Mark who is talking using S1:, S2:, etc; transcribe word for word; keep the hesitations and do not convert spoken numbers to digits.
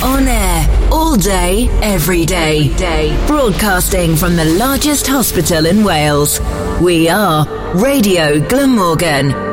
S1: On air, all day, every day. day. Broadcasting from the largest hospital in Wales. We are Radio Glamorgan.